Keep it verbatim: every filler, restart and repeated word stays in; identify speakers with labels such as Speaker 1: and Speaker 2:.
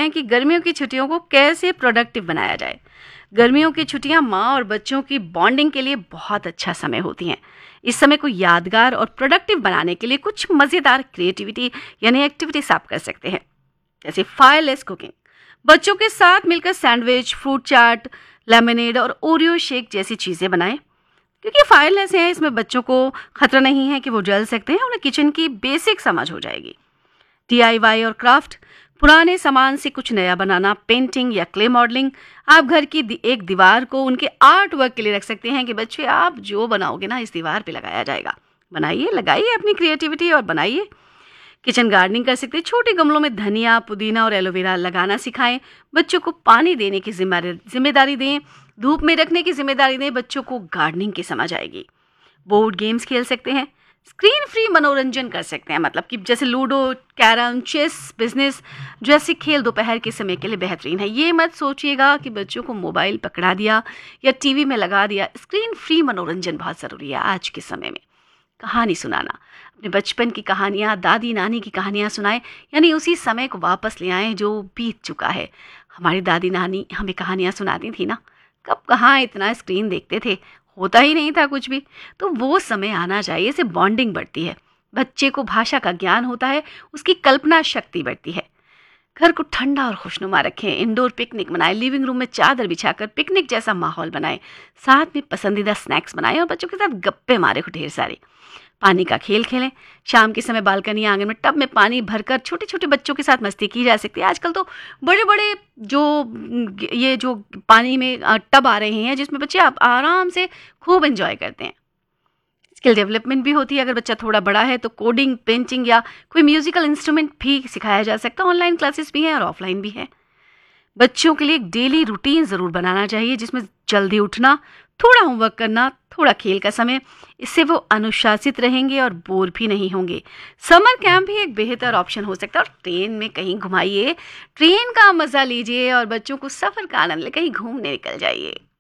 Speaker 1: हैं कि गर्मियों की छुट्टियों को कैसे प्रोडक्टिव बनाया जाए। गर्मियों की छुट्टियां माँ और बच्चों की बॉन्डिंग के लिए बहुत अच्छा समय होती हैं। इस समय को यादगार और प्रोडक्टिव बनाने के लिए कुछ मज़ेदार क्रिएटिविटी यानी एक्टिविटीज आप कर सकते हैं, जैसे फायरलेस कुकिंग। बच्चों के साथ मिलकर सैंडविच, फ्रूट चाट, लेमनेड और ओरियो शेक जैसी चीज़ें बनाएं। क्योंकि फायरलेस है, इसमें बच्चों को खतरा नहीं है कि वो जल सकते हैं, उन्हें किचन की बेसिक समझ हो जाएगी। डी आई वाई और क्राफ्ट, पुराने सामान से कुछ नया बनाना, पेंटिंग या क्ले मॉडलिंग। आप घर की दि- एक दीवार को उनके आर्ट वर्क के लिए रख सकते हैं कि बच्चे आप जो बनाओगे ना इस दीवार पे लगाया जाएगा। बनाइए, लगाइए अपनी क्रिएटिविटी और बनाइए। किचन गार्डनिंग कर सकते हैं। छोटे गमलों में धनिया, पुदीना और एलोवेरा लगाना सिखाएं। बच्चों को पानी देने की जिम्मेदारी जिम्मेदारी दें, धूप में रखने की जिम्मेदारी दें। बच्चों को गार्डनिंग की समझ आएगी। बोर्ड गेम्स खेल सकते हैं। स्क्रीन फ्री मनोरंजन कर सकते हैं, मतलब कि जैसे लूडो, कैरम, चेस, बिजनेस जैसे खेल दोपहर के समय के लिए बेहतरीन है। ये मत सोचिएगा कि बच्चों को मोबाइल पकड़ा दिया या टीवी में लगा दिया। स्क्रीन फ्री मनोरंजन बहुत ज़रूरी है आज के समय में। कहानी सुनाना, अपने बचपन की कहानियाँ, दादी नानी की कहानियाँ सुनाएं, यानी उसी समय को वापस ले आएं जो बीत चुका है। हमारी दादी नानी हमें कहानियाँ सुनाती थी ना, कब कहाँ इतना स्क्रीन देखते थे, होता ही नहीं था कुछ भी। तो वो समय आना चाहिए, इससे बॉन्डिंग बढ़ती है, बच्चे को भाषा का ज्ञान होता है, उसकी कल्पना शक्ति बढ़ती है। घर को ठंडा और खुशनुमा रखें। इंडोर पिकनिक मनाएं, लिविंग रूम में चादर बिछाकर पिकनिक जैसा माहौल बनाएं। साथ में पसंदीदा स्नैक्स बनाएं और बच्चों के साथ गप्पे मारे ढेर सारे। पानी का खेल खेलें। शाम के समय बालकनी, आंगन में टब में पानी भरकर छोटे छोटे बच्चों के साथ मस्ती की जा सकती है। आजकल तो बड़े बड़े जो ये जो पानी में अ, टब आ रहे हैं जिसमें बच्चे आप आराम से खूब एंजॉय करते हैं। स्किल डेवलपमेंट भी होती है। अगर बच्चा थोड़ा बड़ा है तो कोडिंग, पेंटिंग या कोई म्यूजिकल इंस्ट्रूमेंट भी सिखाया जा सकता है। ऑनलाइन क्लासेस भी हैं और ऑफलाइन भी है। बच्चों के लिए एक डेली रूटीन ज़रूर बनाना चाहिए, जिसमें जल्दी उठना, थोड़ा होमवर्क करना, थोड़ा खेल का समय। इससे वो अनुशासित रहेंगे और बोर भी नहीं होंगे। समर कैंप भी एक बेहतर ऑप्शन हो सकता है। और ट्रेन में कहीं घुमाइए, ट्रेन का मज़ा लीजिए और बच्चों को सफ़र का आनंद ले, कहीं घूमने निकल जाइए।